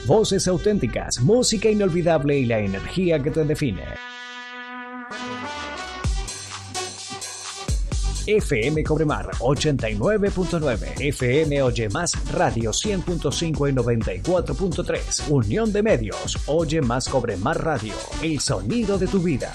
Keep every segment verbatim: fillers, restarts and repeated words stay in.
Voces auténticas, música inolvidable y la energía que te define. F M Cobremar ochenta y nueve punto nueve, F M Oye Más Radio cien punto cinco y noventa y cuatro punto tres. Unión de Medios, Oye Más Cobremar Radio, el sonido de tu vida.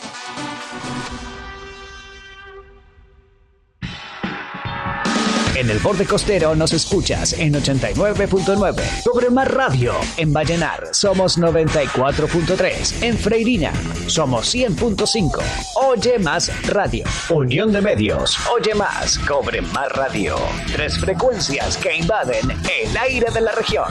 En el borde costero nos escuchas en ochenta y nueve punto nueve. Cobremar Radio. En Vallenar somos noventa y cuatro punto tres. En Freirina somos cien punto cinco. Oye Más Radio. Unión de Medios. Oye Más. Cobremar Radio. Tres frecuencias que invaden el aire de la región.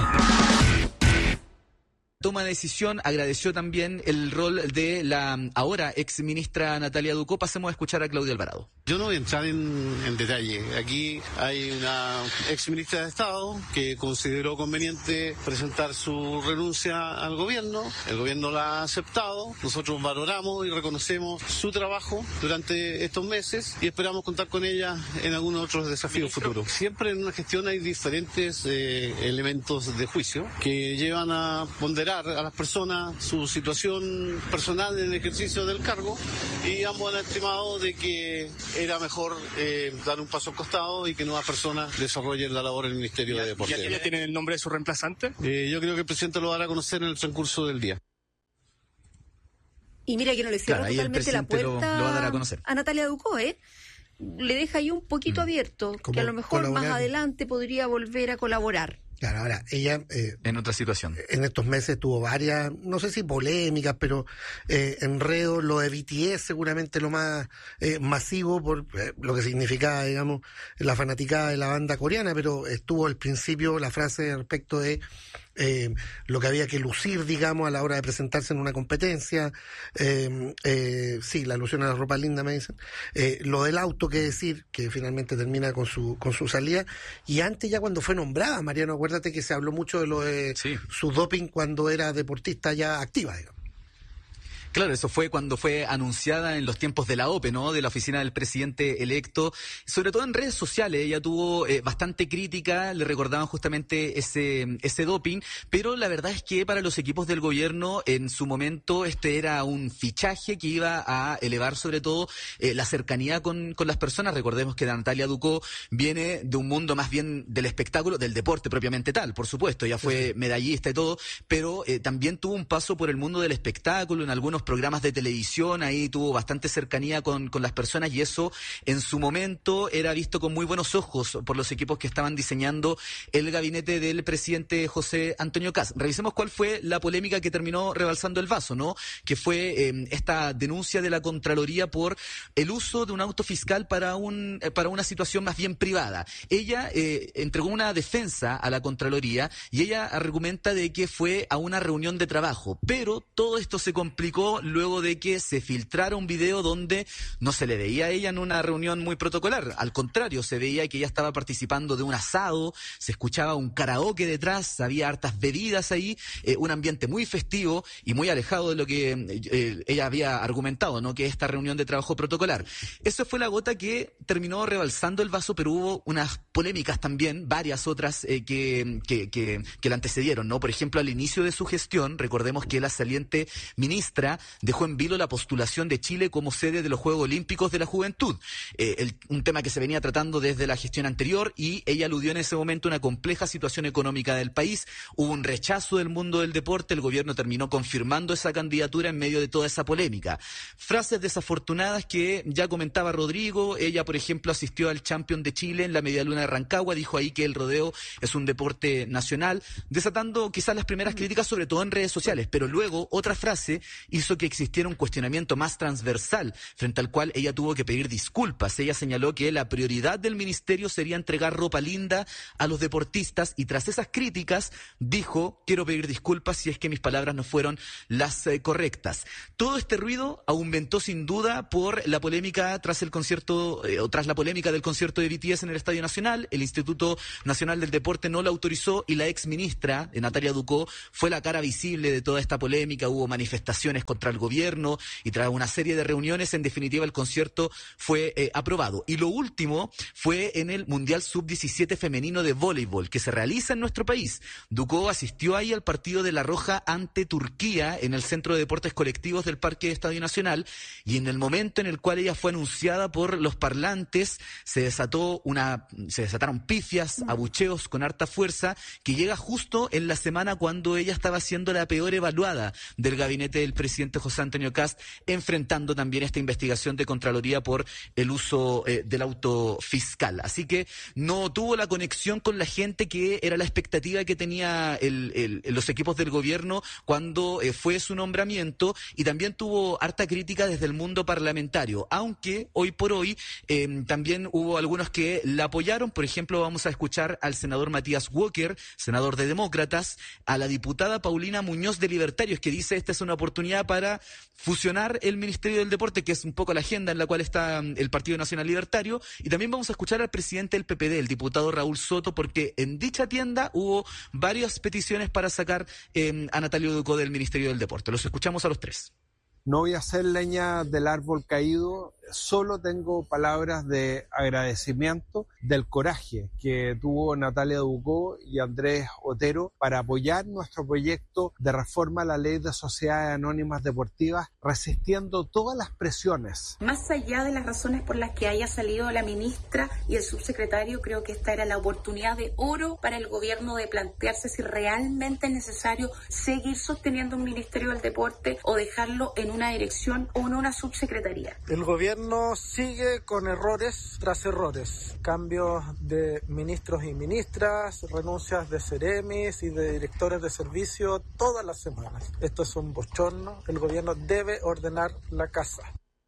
Toma de decisión, agradeció también el rol de la ahora ex ministra Natalia Ducó. Pasemos a escuchar a Claudio Alvarado. Yo no voy a entrar en, en detalle. Aquí hay una ex ministra de Estado que consideró conveniente presentar su renuncia al gobierno. El gobierno la ha aceptado. Nosotros valoramos y reconocemos su trabajo durante estos meses y esperamos contar con ella en algunos otros desafíos futuros. Siempre en una gestión hay diferentes eh, elementos de juicio que llevan a ponderar a las personas su situación personal en el ejercicio del cargo, y ambos han estimado de que era mejor eh, dar un paso al costado y que nuevas personas desarrollen la labor en el Ministerio de Deportes. ¿Ya, ya tienen el nombre de su reemplazante? Eh, yo creo que el presidente lo dará a conocer en el transcurso del día. Y mira que no le cierra claro, totalmente la puerta lo, lo va a, dar a, conocer. a Natalia Ducó, ¿eh? Le deja ahí un poquito mm. abierto, que a lo mejor colaborar. Más adelante podría volver a colaborar. Claro, ahora, ella... Eh, en otra situación. En estos meses tuvo varias, no sé si polémicas, pero eh, enredos. Lo de B T S seguramente lo más eh, masivo por eh, lo que significaba, digamos, la fanaticada de la banda coreana, pero estuvo al principio la frase respecto de eh, lo que había que lucir, digamos, a la hora de presentarse en una competencia. Eh, eh, sí, la alusión a la ropa linda, me dicen. Eh, lo del auto, que decir, que finalmente termina con su con su salida. Y antes, ya cuando fue nombrada, Mariano, acuérdate que se habló mucho de lo de sí. su doping cuando era deportista ya activa, digamos. Claro, eso fue cuando fue anunciada en los tiempos de la O P E, ¿no? De la oficina del presidente electo, sobre todo en redes sociales. Ella tuvo eh, bastante crítica, le recordaban justamente ese ese doping, pero la verdad es que para los equipos del gobierno en su momento este era un fichaje que iba a elevar sobre todo eh, la cercanía con, con las personas. Recordemos que Natalia Ducó viene de un mundo más bien del espectáculo, del deporte propiamente tal, por supuesto, ella fue medallista y todo, pero eh, también tuvo un paso por el mundo del espectáculo en algunos programas de televisión, ahí tuvo bastante cercanía con, con las personas, y eso en su momento era visto con muy buenos ojos por los equipos que estaban diseñando el gabinete del presidente José Antonio Kast. Revisemos cuál fue la polémica que terminó rebalsando el vaso, ¿no? Que fue eh, esta denuncia de la Contraloría por el uso de un auto fiscal para un eh, para una situación más bien privada. Ella eh, entregó una defensa a la Contraloría y ella argumenta de que fue a una reunión de trabajo, pero todo esto se complicó luego de que se filtrara un video donde no se le veía a ella en una reunión muy protocolar. Al contrario, se veía que ella estaba participando de un asado, se escuchaba un karaoke detrás, había hartas bebidas ahí, eh, un ambiente muy festivo y muy alejado de lo que eh, ella había argumentado, ¿no? Que esta reunión de trabajo protocolar. Eso fue la gota que terminó rebalsando el vaso, pero hubo unas polémicas también, varias otras eh, que, que, que, que la antecedieron, ¿no? Por ejemplo, al inicio de su gestión, recordemos que la saliente ministra dejó en vilo la postulación de Chile como sede de los Juegos Olímpicos de la Juventud, eh, el, un tema que se venía tratando desde la gestión anterior, y ella aludió en ese momento a una compleja situación económica del país. Hubo un rechazo del mundo del deporte, el gobierno terminó confirmando esa candidatura en medio de toda esa polémica. Frases desafortunadas que ya comentaba Rodrigo. Ella, por ejemplo, asistió al Champion de Chile en la Medialuna de Rancagua, dijo ahí que el rodeo es un deporte nacional, desatando quizás las primeras críticas, sobre todo en redes sociales, pero luego otra frase hizo que existiera un cuestionamiento más transversal, frente al cual ella tuvo que pedir disculpas. Ella señaló que la prioridad del ministerio sería entregar ropa linda a los deportistas, y tras esas críticas dijo: quiero pedir disculpas si es que mis palabras no fueron las eh, correctas. Todo este ruido aumentó sin duda por la polémica tras el concierto, eh, o tras la polémica del concierto de B T S en el Estadio Nacional. El Instituto Nacional del Deporte no la autorizó y la ex ministra, eh, Natalia Ducó, fue la cara visible de toda esta polémica. Hubo manifestaciones contra contra el gobierno y tras una serie de reuniones, en definitiva el concierto fue eh, aprobado. Y lo último fue en el Mundial sub diecisiete femenino de voleibol que se realiza en nuestro país. Ducó asistió ahí al partido de La Roja ante Turquía en el Centro de Deportes Colectivos del Parque Estadio Nacional, y en el momento en el cual ella fue anunciada por los parlantes se desató una se desataron pifias, abucheos con harta fuerza, que llega justo en la semana cuando ella estaba siendo la peor evaluada del gabinete del presidente José Antonio Kast, enfrentando también esta investigación de Contraloría por el uso eh, del auto fiscal. Así que no tuvo la conexión con la gente que era la expectativa que tenía el, el, los equipos del gobierno cuando eh, fue su nombramiento, y también tuvo harta crítica desde el mundo parlamentario, aunque hoy por hoy eh, también hubo algunos que la apoyaron. Por ejemplo, vamos a escuchar al senador Matías Walker, senador de Demócratas, a la diputada Paulina Muñoz de Libertarios, que dice esta es una oportunidad para fusionar el Ministerio del Deporte, que es un poco la agenda en la cual está el Partido Nacional Libertario, y también vamos a escuchar al presidente del P P D, el diputado Raúl Soto, porque en dicha tienda hubo varias peticiones para sacar eh, a Natalio Ducó del Ministerio del Deporte. Los escuchamos a los tres. No voy a hacer leña del árbol caído, solo tengo palabras de agradecimiento del coraje que tuvo Natalia Ducó y Andrés Otero para apoyar nuestro proyecto de reforma a la Ley de Sociedades Anónimas Deportivas, resistiendo todas las presiones. Más allá de las razones por las que haya salido la ministra y el subsecretario, creo que esta era la oportunidad de oro para el gobierno de plantearse si realmente es necesario seguir sosteniendo un Ministerio del Deporte o dejarlo en una dirección o en una subsecretaría. El gobierno sigue con errores tras errores, cambios de ministros y ministras, renuncias de seremis y de directores de servicio todas las semanas. Esto es un bochorno, el gobierno debe ordenar la casa.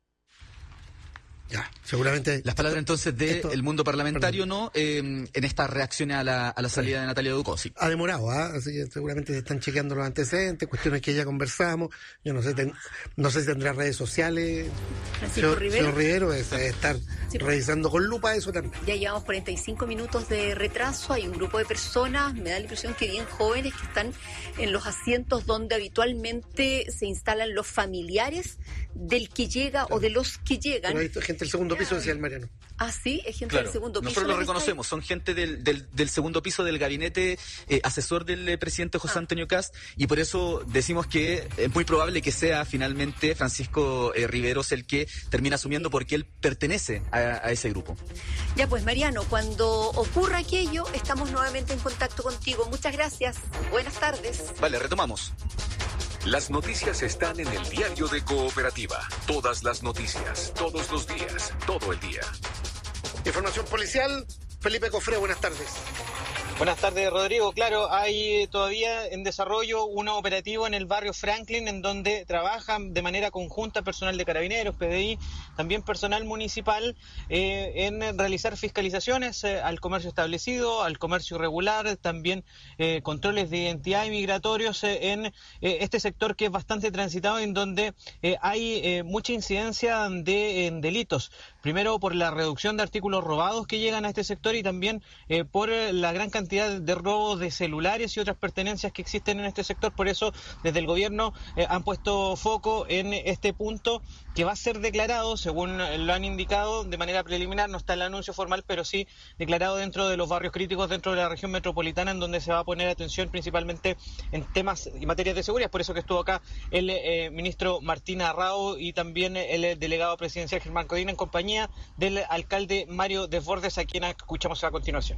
Ya, seguramente. Las palabras entonces del de mundo parlamentario, perdón. ¿no? Eh, en esta reacción a la, a la salida sí. de Natalia Ducó. Sí. Ha demorado, ¿ah? ¿eh? Así que seguramente se están chequeando los antecedentes, cuestiones que ya conversamos. Yo no sé, ten, no sé si tendrá redes sociales. Francisco Rivero. Señor Rivero, es estar sí, revisando con lupa eso también. Ya llevamos cuarenta y cinco minutos de retraso. Hay un grupo de personas, me da la impresión que bien jóvenes, que están en los asientos donde habitualmente se instalan los familiares del que llega claro. o de los que llegan. Pero hay gente del segundo piso, decía el Mariano. Ah, sí, es gente claro. del segundo piso. Nosotros lo reconocemos, son gente del, del, del segundo piso del gabinete eh, asesor del eh, presidente José ah. Antonio Kast, y por eso decimos que es muy probable que sea finalmente Francisco eh, Riveros el que termina asumiendo, porque él pertenece a, a ese grupo. Ya pues, Mariano, cuando ocurra aquello, estamos nuevamente en contacto contigo. Muchas gracias, buenas tardes. Vale, retomamos. Las noticias están en el diario de Cooperativa. Todas las noticias, todos los días, todo el día. Información policial, Felipe Cofré, buenas tardes. Buenas tardes, Rodrigo. Claro, hay todavía en desarrollo un operativo en el barrio Franklin, en donde trabajan de manera conjunta personal de Carabineros, P D I, también personal municipal, eh, en realizar fiscalizaciones eh, al comercio establecido, al comercio irregular, también eh, controles de identidad y migratorios eh, en eh, este sector que es bastante transitado, en donde eh, hay eh, mucha incidencia de en delitos. Primero, por la reducción de artículos robados que llegan a este sector, y también eh, por la gran cantidad de robos de celulares y otras pertenencias que existen en este sector. Por eso, desde el gobierno eh, han puesto foco en este punto, que va a ser declarado, según lo han indicado de manera preliminar, no está el anuncio formal, pero sí declarado dentro de los barrios críticos dentro de la región metropolitana, en donde se va a poner atención principalmente en temas y materias de seguridad. Por eso que estuvo acá el eh, ministro Martín Arrao y también el delegado presidencial Germán Codina, en compañía del alcalde Mario Desbordes, a quien escuchamos a continuación.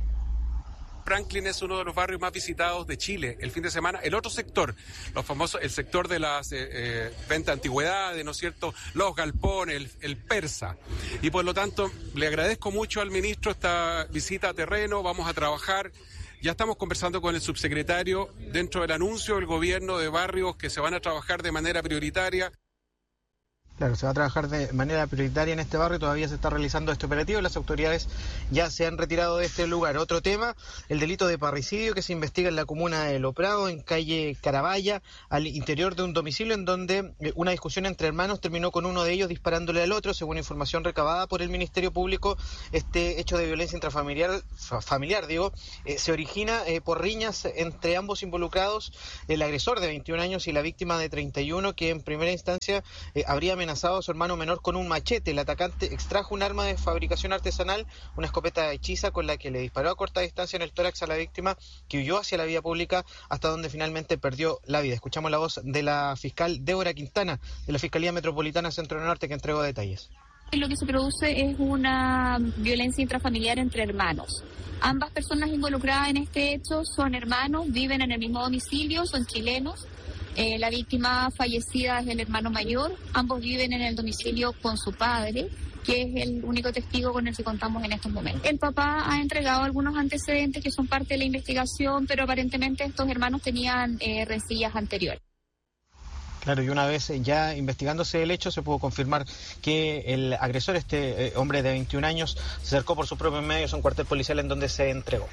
Franklin es uno de los barrios más visitados de Chile el fin de semana. El otro sector, los famosos, el sector de las eh, eh, ventas de antigüedades, ¿no es cierto? Los galpones, el, el persa. Y por lo tanto, le agradezco mucho al ministro esta visita a terreno. Vamos a trabajar. Ya estamos conversando con el subsecretario dentro del anuncio del gobierno de barrios que se van a trabajar de manera prioritaria. Claro, se va a trabajar de manera prioritaria en este barrio, todavía se está realizando este operativo y las autoridades ya se han retirado de este lugar. Otro tema, el delito de parricidio que se investiga en la comuna de Loprado, en calle Caravalla, al interior de un domicilio en donde una discusión entre hermanos terminó con uno de ellos disparándole al otro. Según información recabada por el Ministerio Público, este hecho de violencia intrafamiliar, familiar, digo, eh, se origina eh, por riñas entre ambos involucrados, el agresor de veintiún años y la víctima de treinta y uno, que en primera instancia eh, habría amenazado a su hermano menor con un machete. El atacante extrajo un arma de fabricación artesanal, una escopeta hechiza, con la que le disparó a corta distancia en el tórax a la víctima, que huyó hacia la vía pública hasta donde finalmente perdió la vida. Escuchamos la voz de la fiscal Débora Quintana, de la Fiscalía Metropolitana Centro Norte, que entregó detalles. Lo que se produce es una violencia intrafamiliar entre hermanos. Ambas personas involucradas en este hecho son hermanos, viven en el mismo domicilio, son chilenos. Eh, la víctima fallecida es el hermano mayor, ambos viven en el domicilio con su padre, que es el único testigo con el que contamos en estos momentos. El papá ha entregado algunos antecedentes que son parte de la investigación, pero aparentemente estos hermanos tenían eh, rencillas anteriores. Claro, y una vez ya investigándose el hecho, se pudo confirmar que el agresor, este eh, hombre de veintiún años, se acercó por sus propios medios a un cuartel policial en donde se entregó.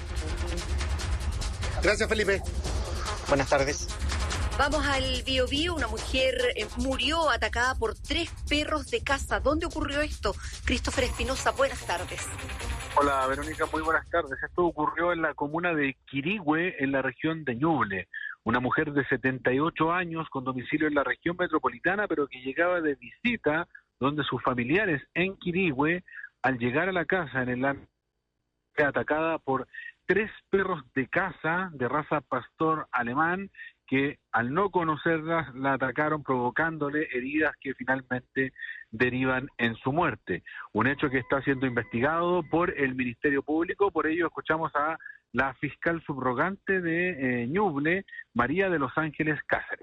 Gracias, Felipe. Buenas tardes. Vamos al Biobío. Una mujer eh, murió atacada por tres perros de casa. ¿Dónde ocurrió esto? Christopher Espinosa, buenas tardes. Hola, Verónica, muy buenas tardes. Esto ocurrió en la comuna de Quirihue, en la región de Ñuble. Una mujer de setenta y ocho años con domicilio en la región metropolitana, pero que llegaba de visita donde sus familiares en Quirihue, al llegar a la casa en el año, fue atacada por tres perros de caza de raza pastor alemán, que al no conocerlas la atacaron, provocándole heridas que finalmente derivan en su muerte. Un hecho que está siendo investigado por el Ministerio Público. Por ello escuchamos a la fiscal subrogante de eh, Ñuble, María de los Ángeles Cáceres.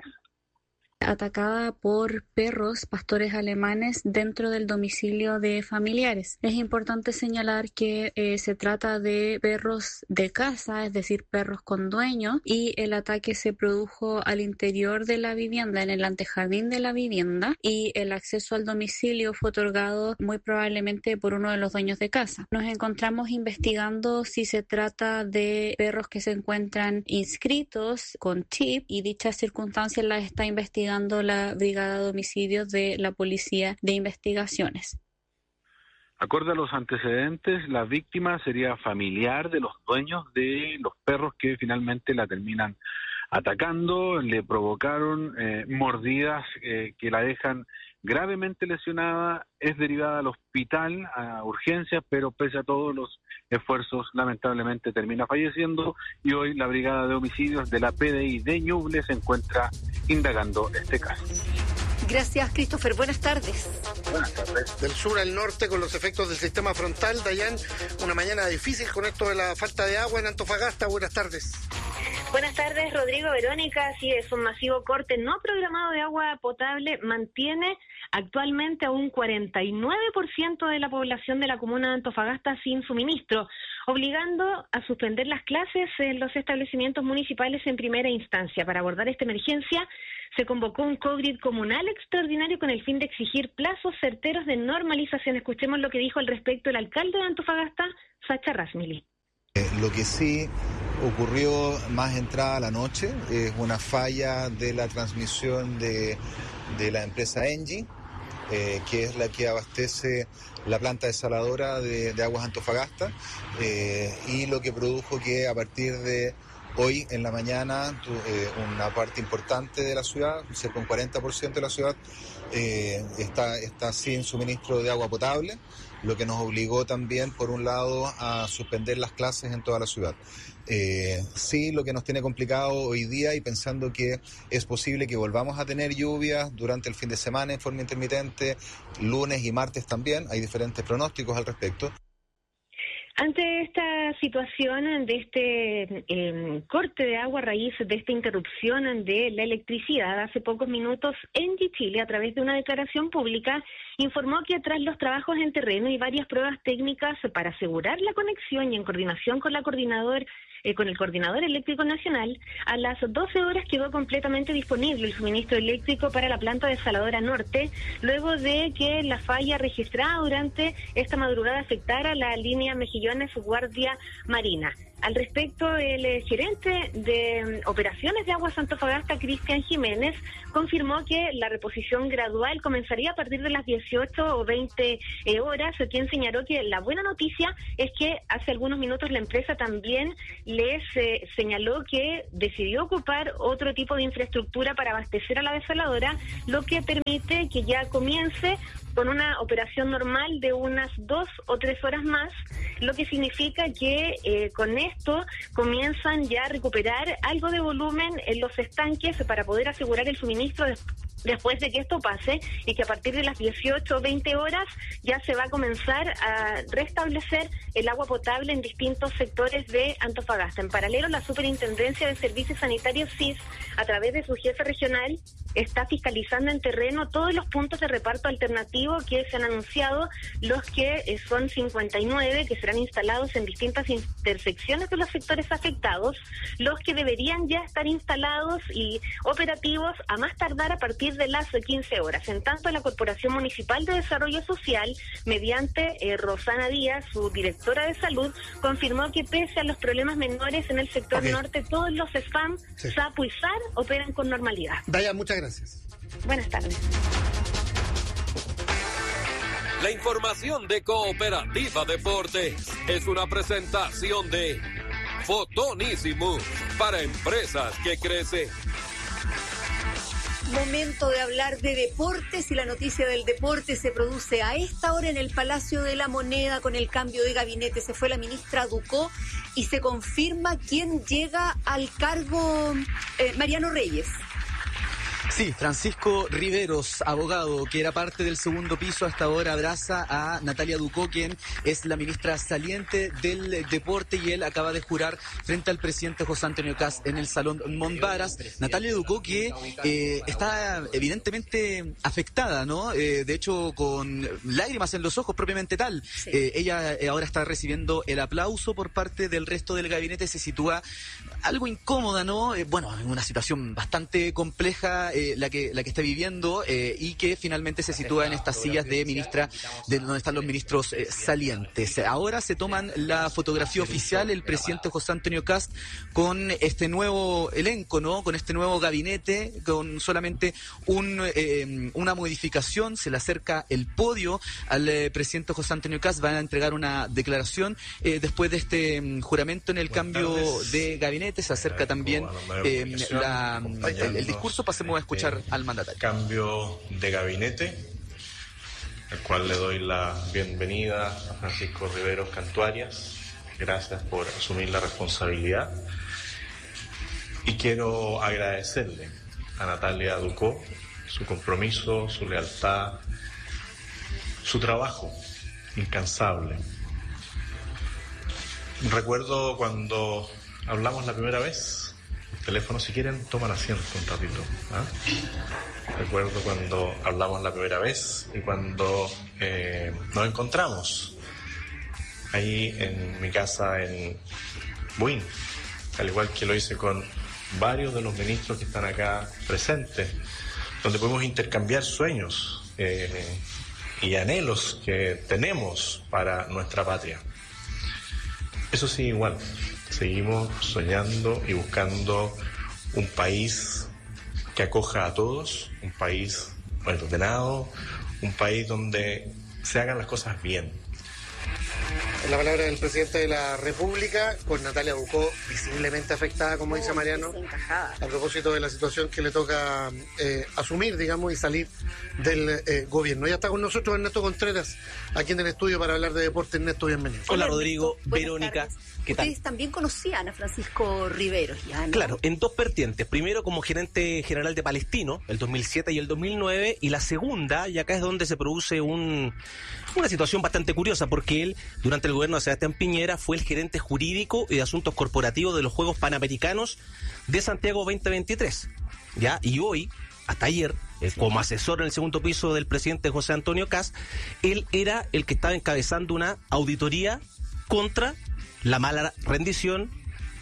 Atacada por perros pastores alemanes dentro del domicilio de familiares. Es importante señalar que eh, se trata de perros de casa, es decir, perros con dueño, y el ataque se produjo al interior de la vivienda, en el antejardín de la vivienda, y el acceso al domicilio fue otorgado muy probablemente por uno de los dueños de casa. Nos encontramos investigando si se trata de perros que se encuentran inscritos con chip, y dichas circunstancias las está investigando la Brigada de Homicidios de la Policía de Investigaciones. Acorde a los antecedentes, la víctima sería familiar de los dueños de los perros que finalmente la terminan atacando. Le provocaron eh, mordidas eh, que la dejan gravemente lesionada. Es derivada al hospital, a urgencias, pero pese a todos los esfuerzos, lamentablemente termina falleciendo, y hoy la Brigada de Homicidios de la P D I de Ñuble se encuentra indagando este caso. Gracias, Christopher. Buenas tardes. Buenas tardes. Del sur al norte, con los efectos del sistema frontal, Dayan, una mañana difícil con esto de la falta de agua en Antofagasta. Buenas tardes. Buenas tardes, Rodrigo, Verónica. Así es, un masivo corte no programado de agua potable mantiene actualmente a un cuarenta y nueve por ciento de la población de la comuna de Antofagasta sin suministro, obligando a suspender las clases en los establecimientos municipales en primera instancia. Para abordar esta emergencia, se convocó un COVID comunal extraordinario con el fin de exigir plazos certeros de normalización. Escuchemos lo que dijo al respecto el alcalde de Antofagasta, Sacha Rasmili. Eh, lo que sí ocurrió más entrada a la noche es una falla de la transmisión de, de la empresa Engie, eh, que es la que abastece la planta desaladora de, de Aguas Antofagasta, eh, y lo que produjo que a partir de hoy en la mañana eh, una parte importante de la ciudad, cerca de un cuarenta por ciento de la ciudad, eh, está, está sin suministro de agua potable, lo que nos obligó también, por un lado, a suspender las clases en toda la ciudad. Eh, sí, lo que nos tiene complicado hoy día, y pensando que es posible que volvamos a tener lluvias durante el fin de semana en forma intermitente, lunes y martes también, hay diferentes pronósticos al respecto. Ante esta situación de este eh, corte de agua a raíz de esta interrupción de la electricidad, hace pocos minutos Engie Chile, a través de una declaración pública, informó que tras los trabajos en terreno y varias pruebas técnicas para asegurar la conexión y en coordinación con la coordinadora eh, con el Coordinador Eléctrico Nacional, a las doce horas quedó completamente disponible el suministro eléctrico para la planta desaladora Norte, luego de que la falla registrada durante esta madrugada afectara la línea Mejillones Guardia Marina. Al respecto, el eh, gerente de um, operaciones de Aguas Antofagasta, Cristian Jiménez, confirmó que la reposición gradual comenzaría a partir de las dieciocho o veinte eh, horas, quien señaló que la buena noticia es que hace algunos minutos la empresa también les eh, señaló que decidió ocupar otro tipo de infraestructura para abastecer a la desaladora, lo que permite que ya comience con una operación normal de unas dos o tres horas más, lo que significa que eh, con esto comienzan ya a recuperar algo de volumen en los estanques para poder asegurar el suministro de después de que esto pase, y que a partir de las dieciocho o veinte horas ya se va a comenzar a restablecer el agua potable en distintos sectores de Antofagasta. En paralelo, la Superintendencia de Servicios Sanitarios S I S, a través de su jefe regional, está fiscalizando en terreno todos los puntos de reparto alternativo que se han anunciado, los que eh, son cincuenta y nueve, que serán instalados en distintas intersecciones de los sectores afectados, los que deberían ya estar instalados y operativos a más tardar a partir de las quince horas. En tanto, la Corporación Municipal de Desarrollo Social, mediante eh, Rosana Díaz, su directora de salud, confirmó que pese a los problemas menores en el sector okay. norte, todos los S F A M, sí. SAPU y S A R operan con normalidad. Daya, muchas gracias. Buenas tardes. La información de Cooperativa Deportes es una presentación de Fotonísimos para empresas que crecen. Momento de hablar de deportes, y la noticia del deporte se produce a esta hora en el Palacio de la Moneda con el cambio de gabinete. Se fue la ministra Ducó y se confirma quién llega al cargo, eh, Mariano Reyes. Sí, Francisco Riveros, abogado, que era parte del segundo piso, hasta ahora abraza a Natalia Ducó, quien es la ministra saliente del deporte, y él acaba de jurar frente al presidente José Antonio Kast en el Salón Montbaras. Natalia Ducó, que eh, está evidentemente afectada, ¿no? Eh, de hecho, con lágrimas en los ojos, propiamente tal. Sí. Eh, ella eh, ahora está recibiendo el aplauso por parte del resto del gabinete. Se sitúa algo incómoda, ¿no? Eh, bueno, en una situación bastante compleja, eh, la que la que está viviendo, eh, y que finalmente se sitúa en estas sillas de ministra, de donde están los ministros eh, salientes. Ahora se toman la fotografía oficial el presidente José Antonio Kast con este nuevo elenco, ¿no? Con este nuevo gabinete, con solamente un eh, una modificación. Se le acerca el podio al eh, presidente José Antonio Kast. Van a entregar una declaración eh, después de este um, juramento en el cambio de gabinete. Se acerca también eh, la, el, el discurso. Pasemos a escuchar al mandatario. Cambio de gabinete, al cual le doy la bienvenida a Francisco Riveros Cantuarias. Gracias por asumir la responsabilidad. Y quiero agradecerle a Natalia Ducó su compromiso, su lealtad, su trabajo incansable. Recuerdo cuando hablamos la primera vez. Teléfono, si quieren, toman asiento un ratito. ¿eh? Recuerdo cuando hablamos la primera vez y cuando eh, nos encontramos ahí en mi casa en Buin, al igual que lo hice con varios de los ministros que están acá presentes, donde podemos intercambiar sueños eh, y anhelos que tenemos para nuestra patria. Eso sí, igual. Seguimos soñando y buscando un país que acoja a todos, un país ordenado, un país donde se hagan las cosas bien. En la palabra del presidente de la República, con Natalia Ducó visiblemente afectada, como dice Mariano, a propósito de la situación que le toca eh, asumir, digamos, y salir del eh, gobierno. Ya está con nosotros Ernesto Contreras, aquí en el estudio para hablar de deporte. Ernesto, bienvenido. Hola, Rodrigo, Verónica. ¿Qué tal? Ustedes también conocían a Francisco Riveros, ¿ya? ¿no? Claro, en dos vertientes. Primero, como gerente general de Palestino, el dos mil siete y el dos mil nueve, y la segunda, y acá es donde se produce un, una situación bastante curiosa, porque él, durante el gobierno de Sebastián Piñera, fue el gerente jurídico y de asuntos corporativos de los Juegos Panamericanos de Santiago veinte veintitrés. ¿Ya? Y hoy, hasta ayer, eh, como asesor en el segundo piso del presidente José Antonio Kast, él era el que estaba encabezando una auditoría contra la mala rendición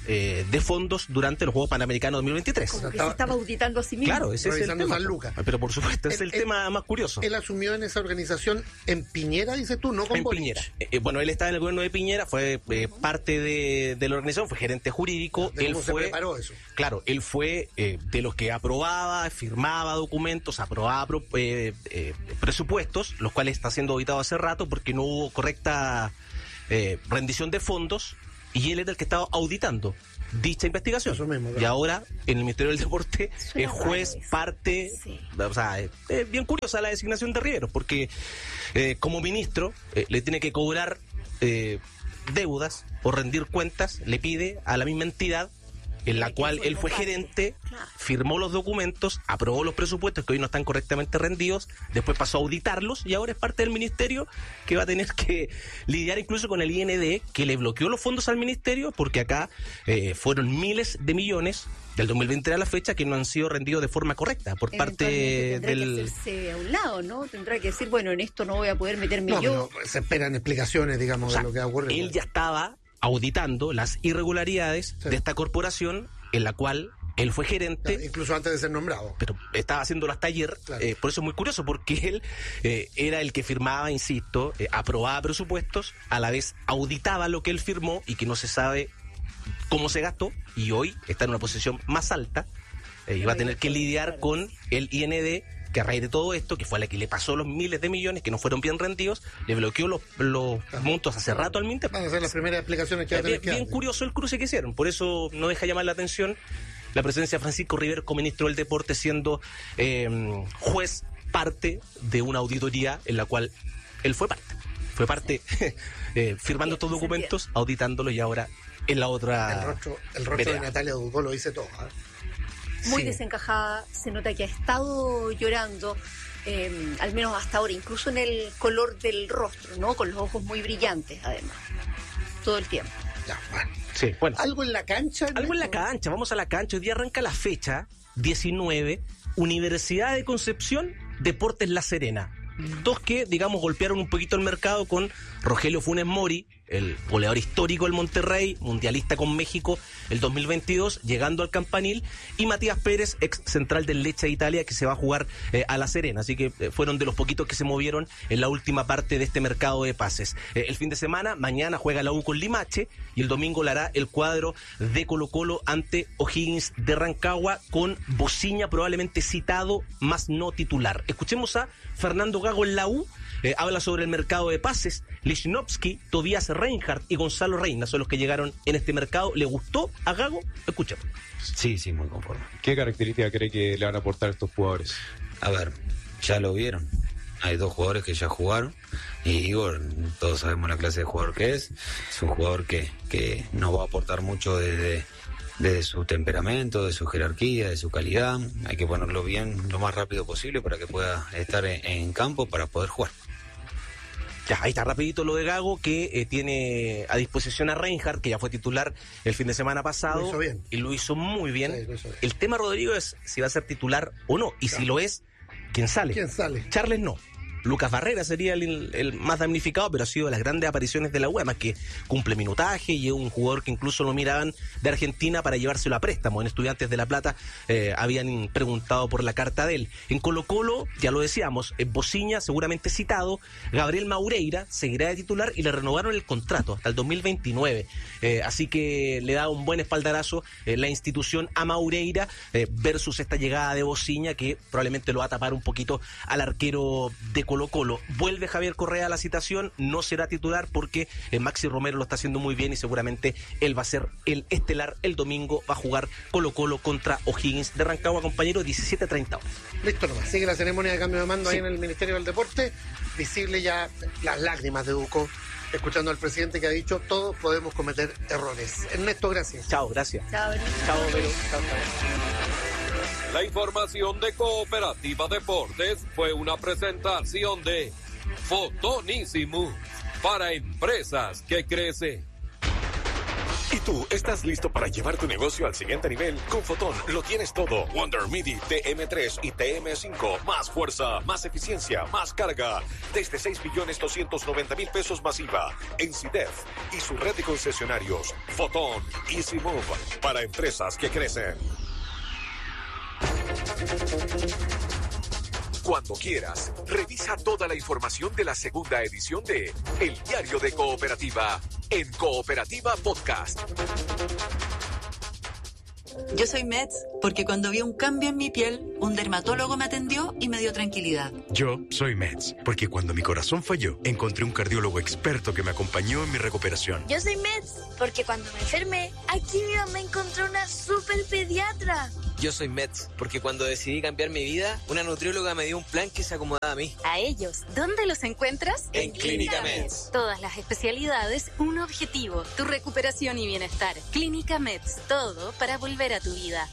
eh, de fondos durante los Juegos Panamericanos dos mil veintitrés. Como que se estaba auditando a sí mismo. Claro, ese es el tema. San Lucas. Pero por supuesto, es Él- el él- tema más curioso. Él asumió en esa organización en Piñera, dices tú, no con En Boric. Piñera. Eh, bueno, él estaba en el gobierno de Piñera, fue eh, parte de, de la organización, fue gerente jurídico. De Él cómo se fue, preparó eso. claro, él fue eh, de los que aprobaba, firmaba documentos, aprobaba pro- eh, eh, presupuestos, los cuales está siendo auditado hace rato porque no hubo correcta eh, rendición de fondos, y él era el que estaba auditando dicha investigación. Eso mismo, claro. Y ahora en el Ministerio del Deporte Suena es juez, raro eso. parte, Sí. o sea, es, es bien curiosa la designación de Riveros, porque eh, como ministro eh, le tiene que cobrar eh, deudas o rendir cuentas, le pide a la misma entidad en la Que cual fue él fue parte. gerente, Claro. firmó los documentos, aprobó los presupuestos que hoy no están correctamente rendidos, después pasó a auditarlos y ahora es parte del ministerio que va a tener que lidiar incluso con el I N D, que le bloqueó los fondos al ministerio porque acá eh, fueron miles de millones del dos mil veinte a la fecha que no han sido rendidos de forma correcta por parte Eventualmente tendrá del... que hacerse a un lado, ¿no? Tendrá que decir, bueno, en esto no voy a poder meterme No, yo. pero se esperan explicaciones, digamos, O sea, de lo que ha ocurrido. él ya estaba auditando las irregularidades Sí. de esta corporación en la cual él fue gerente. Claro, incluso antes de ser nombrado. Pero estaba haciéndolo hasta ayer, Claro. eh, por eso es muy curioso, porque él eh, era el que firmaba, insisto, eh, aprobaba presupuestos, a la vez auditaba lo que él firmó y que no se sabe cómo se gastó, y hoy está en una posición más alta eh, y va a tener que lidiar con el I N D, que a raíz de todo esto, que fue a la que le pasó los miles de millones que no fueron bien rendidos, le bloqueó los, los montos hace rato al Minter. Van a ser las primeras explicaciones que va a Es tener bien, que bien dar. curioso el cruce que hicieron, por eso no deja llamar la atención la presencia de Francisco Rivero como ministro del Deporte, siendo eh, juez parte de una auditoría en la cual él fue parte. Fue parte eh, firmando estos documentos, auditándolos, y ahora en la otra... El rostro, el rostro de vereda. Natalia Ducó lo dice todo. ¿eh? Muy Sí. desencajada, se nota que ha estado llorando, eh, al menos hasta ahora, incluso en el color del rostro, ¿no? Con los ojos muy brillantes, además, todo el tiempo. Ya, bueno. Sí, bueno. ¿Algo en la cancha? Algo en la cancha, vamos a la cancha. Hoy día arranca la fecha diecinueve, Universidad de Concepción, Deportes La Serena. Dos que, digamos, golpearon un poquito el mercado con Rogelio Funes Mori, el goleador histórico del Monterrey, mundialista con México el dos mil veintidós, llegando al campanil, y Matías Pérez, ex central del Lecce de Italia, que se va a jugar eh, a La Serena. Así que eh, fueron de los poquitos que se movieron en la última parte de este mercado de pases. Eh, el fin de semana, mañana juega la U con Limache, y el domingo la hará el cuadro de Colo Colo ante O'Higgins de Rancagua, con Bociña probablemente citado, más no titular. Escuchemos a Fernando Gago en la U. Eh, habla sobre el mercado de pases. Lichnowsky, Tobias Reinhardt y Gonzalo Reina son los que llegaron en este mercado. ¿Le gustó a Gago? Escuchemos. Sí, sí, muy conforme. ¿Qué características cree que le van a aportar estos jugadores? A ver, ya lo vieron. Hay dos jugadores que ya jugaron. Y Igor, todos sabemos la clase de jugador que es. Es un jugador que, que nos va a aportar mucho desde, desde su temperamento, de su jerarquía, de su calidad. Hay que ponerlo bien lo más rápido posible para que pueda estar en, en campo para poder jugar. Ya, ahí está rapidito lo de Gago, que eh, tiene a disposición a Reinhardt, que ya fue titular el fin de semana pasado. Lo hizo bien. Y lo hizo muy bien. Sí, lo hizo bien. El tema, Rodrigo, es si va a ser titular o no. Y Claro. si lo es, ¿quién sale? ¿Quién sale? Charles no. Lucas Barrera sería el, el más damnificado, pero ha sido de las grandes apariciones de la U, además que cumple minutaje y es un jugador que incluso lo miraban de Argentina para llevárselo a préstamo. En Estudiantes de La Plata eh, habían preguntado por la carta de él. En Colo Colo, ya lo decíamos, eh, Bociña seguramente citado, Gabriel Maureira seguirá de titular y le renovaron el contrato hasta el dos mil veintinueve. Eh, así que le da un buen espaldarazo eh, la institución a Maureira eh, versus esta llegada de Bociña, que probablemente lo va a tapar un poquito al arquero de Colo Colo Colo. Vuelve Javier Correa a la citación, no será titular porque eh, Maxi Romero lo está haciendo muy bien y seguramente él va a ser el estelar el domingo. Va a jugar Colo Colo contra O'Higgins de Rancagua, compañero, diecisiete treinta horas. Listo nomás. Sigue la ceremonia de cambio de mando Sí. ahí en el Ministerio del Deporte. Visible ya las lágrimas de Ducó, escuchando al presidente que ha dicho todos podemos cometer errores. Ernesto, gracias. Chao, gracias. Chao, Chao, Vero. Chao, chao. La información de Cooperativa Deportes fue una presentación de Fotonísimo para empresas que crecen. ¿Y tú estás listo para llevar tu negocio al siguiente nivel? Con Fotón lo tienes todo. Wonder MIDI T M tres y T M cinco. Más fuerza, más eficiencia, más carga. Desde seis millones doscientos noventa mil pesos masiva. En C I D E F y su red de concesionarios. Fotón Easy Move. Para empresas que crecen. Cuando quieras, revisa toda la información de la segunda edición de El Diario de Cooperativa en Cooperativa Podcast. Yo soy Meds porque cuando vi un cambio en mi piel, un dermatólogo me atendió y me dio tranquilidad. Yo soy Meds porque cuando mi corazón falló, encontré un cardiólogo experto que me acompañó en mi recuperación. Yo soy Meds porque cuando me enfermé, aquí mi mamá encontró una super pediatra. Yo soy Meds porque cuando decidí cambiar mi vida, una nutrióloga me dio un plan que se acomodaba a mí. A ellos, ¿dónde los encuentras? En Clínica Meds. Todas las especialidades, un objetivo, tu recuperación y bienestar. Clínica Meds, todo para volver a tu vida.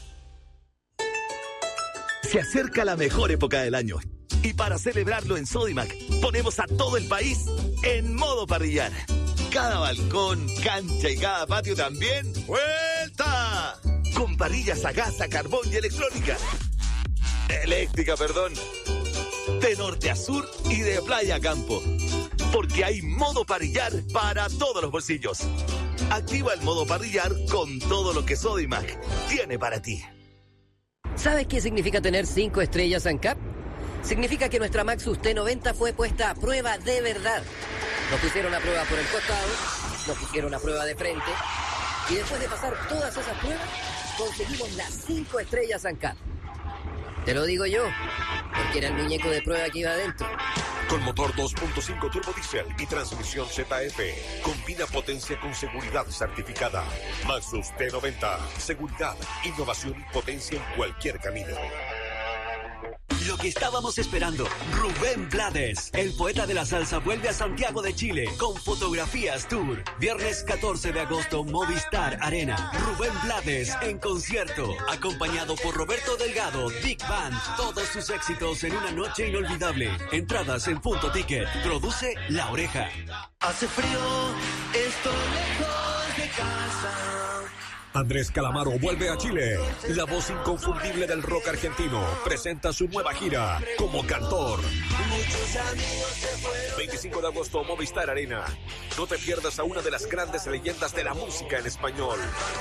Se acerca la mejor época del año y para celebrarlo en Sodimac ponemos a todo el país en modo parrillar. Cada balcón, cancha y cada patio también. ¡Vuelta! Con parrillas a gas, a carbón y electrónica. Eléctrica, perdón. De norte a sur y de playa a campo. Porque hay modo parrillar para todos los bolsillos. Activa el modo parrillar con todo lo que Sodimac tiene para ti. ¿Sabes qué significa tener cinco estrellas ANCAP? Significa que nuestra Maxus T noventa fue puesta a prueba de verdad. Nos pusieron a prueba por el costado, nos pusieron a prueba de frente, y después de pasar todas esas pruebas, conseguimos las cinco estrellas ANCAP. Te lo digo yo, porque era el muñeco de prueba que iba adentro. Con motor dos punto cinco turbo diesel y transmisión Z F. Combina potencia con seguridad certificada. Maxus T noventa. Seguridad, innovación y potencia en cualquier camino. Lo que estábamos esperando, Rubén Blades, el poeta de la salsa, vuelve a Santiago de Chile con Fotografías Tour. Viernes catorce de agosto, Movistar Arena. Rubén Blades en concierto, acompañado por Roberto Delgado, Big Band. Todos sus éxitos en una noche inolvidable. Entradas en Punto Ticket. Produce La Oreja. Hace frío, estoy lejos de casa. Andrés Calamaro vuelve a Chile. La voz inconfundible del rock argentino presenta su nueva gira como cantor. veinticinco de agosto, Movistar Arena. No te pierdas a una de las grandes leyendas de la música en español.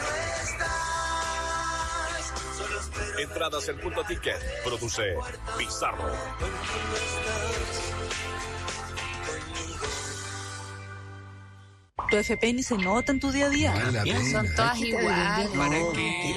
Entradas en Punto Ticket. Produce Bizarro. Tu F P ni se nota en tu día a día. Son todas iguales. ¿Para qué?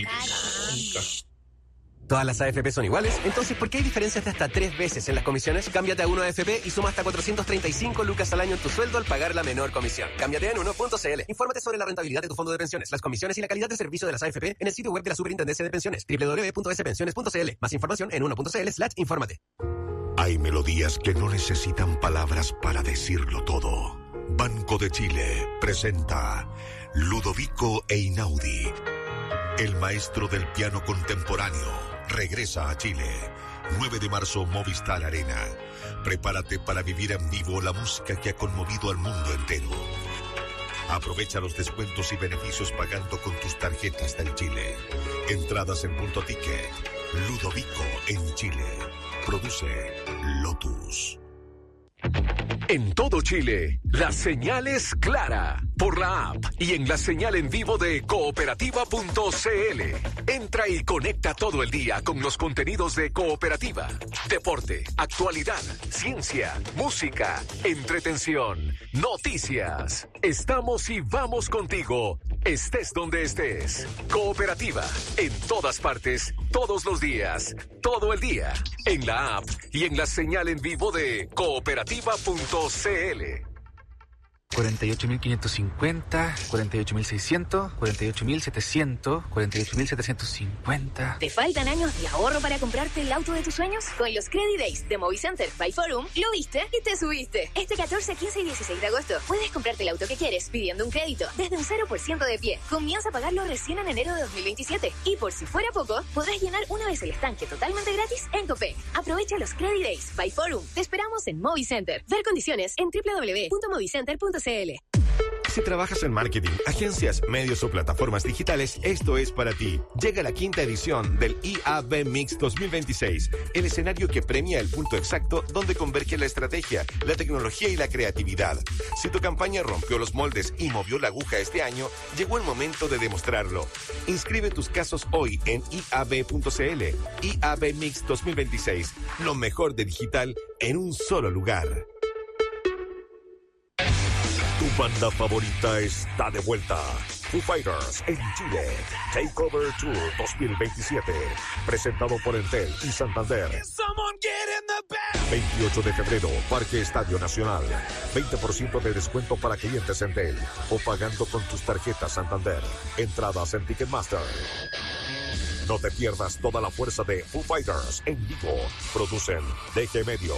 Todas las A F P son iguales, entonces ¿por qué hay diferencias de hasta tres veces en las comisiones? Cámbiate a uno A F P y suma hasta cuatrocientos treinta y cinco lucas al año en tu sueldo al pagar la menor comisión. Cámbiate en uno punto c l. Infórmate sobre la rentabilidad de tu fondo de pensiones, las comisiones y la calidad de servicio de las A F P en el sitio web de la Superintendencia de Pensiones, doble u doble u doble u punto s pensiones punto c l. Más información en uno punto c l slash infórmate. Hay melodías que no necesitan palabras para decirlo todo. Banco de Chile presenta Ludovico Einaudi. El maestro del piano contemporáneo regresa a Chile. nueve de marzo, Movistar Arena. Prepárate para vivir en vivo la música que ha conmovido al mundo entero. Aprovecha los descuentos y beneficios pagando con tus tarjetas del Chile. Entradas en Punto Ticket. Ludovico en Chile. Produce Lotus. En todo Chile, la señal es clara por la app y en la señal en vivo de cooperativa punto c l. Entra y conecta todo el día con los contenidos de Cooperativa. Deporte, actualidad, ciencia, música, entretención, noticias. Estamos y vamos contigo, estés donde estés. Cooperativa, en todas partes, todos los días, todo el día. En la app y en la señal en vivo de cooperativa punto c l. cuarenta y ocho mil quinientos cincuenta, cuarenta y ocho mil seiscientos, cuarenta y ocho mil setecientos, cuarenta y ocho mil setecientos cincuenta. ¿Te faltan años de ahorro para comprarte el auto de tus sueños? Con los Credit Days de Movicenter by Forum, lo viste y te subiste. Este catorce, quince y dieciséis de agosto puedes comprarte el auto que quieres pidiendo un crédito desde un cero por ciento de pie. Comienza a pagarlo recién en enero de dos mil veintisiete. Y por si fuera poco, podrás llenar una vez el estanque totalmente gratis en Copec. Aprovecha los Credit Days by Forum. Te esperamos en Movicenter. Ver condiciones en doble u doble u doble u punto movicenter punto c l. Si trabajas en marketing, agencias, medios o plataformas digitales, esto es para ti. Llega la quinta edición del I A B Mix dos mil veintiséis, el escenario que premia el punto exacto donde converge la estrategia, la tecnología y la creatividad. Si tu campaña rompió los moldes y movió la aguja este año, llegó el momento de demostrarlo. Inscribe tus casos hoy en I A B punto C L. I A B Mix dos mil veintiséis, lo mejor de digital en un solo lugar. Tu banda favorita está de vuelta. Foo Fighters en Chile. Takeover Tour dos mil veintisiete. Presentado por Entel y Santander. veintiocho de febrero, Parque Estadio Nacional. veinte por ciento de descuento para clientes Entel o pagando con tus tarjetas Santander. Entradas en Ticketmaster. No te pierdas toda la fuerza de Foo Fighters en vivo. Producen D G Medio.